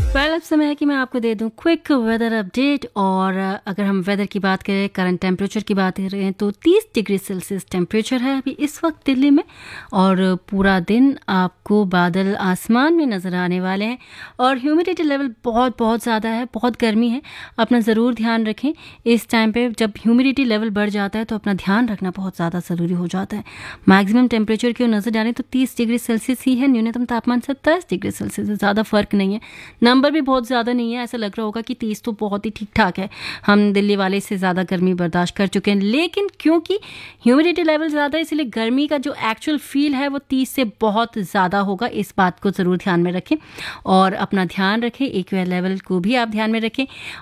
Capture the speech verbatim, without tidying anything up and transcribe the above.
Well अब समय है कि मैं आपको दे दूं क्विक वेदर अपडेट। और अगर हम वेदर की बात करें, करंट टेम्परेचर की बात कर रहे हैं, तो तीस डिग्री सेल्सियस टेम्परेचर है अभी इस वक्त दिल्ली में। और पूरा दिन आपको बादल आसमान में नज़र आने वाले हैं और ह्यूमिडिटी लेवल बहुत बहुत ज़्यादा है, बहुत गर्मी है। अपना ज़रूर ध्यान रखें इस टाइम पे। जब ह्यूमिडिटी लेवल बढ़ जाता है तो अपना ध्यान रखना बहुत ज़्यादा ज़रूरी हो जाता है। मैक्सिमम टेम्परेचर की ओर नज़र डालें तो तीस डिग्री सेल्सियस ही है, न्यूनतम तापमान सत्ताईस डिग्री सेल्सियस है, ज़्यादा फर्क नहीं है। नंबर भी बहुत ज़्यादा नहीं है, ऐसा लग रहा होगा कि तीस तो बहुत ही ठीक ठाक है, हम दिल्ली वाले इससे ज़्यादा गर्मी बर्दाश्त कर चुके हैं। लेकिन क्योंकि ह्यूमिडिटी लेवल ज़्यादा है, इसलिए गर्मी का जो एक्चुअल फील है वो तीस से बहुत ज़्यादा होगा। इस बात को ज़रूर ध्यान में रखें और अपना ध्यान रखें, एक्यूआई लेवल को भी आप ध्यान में रखें।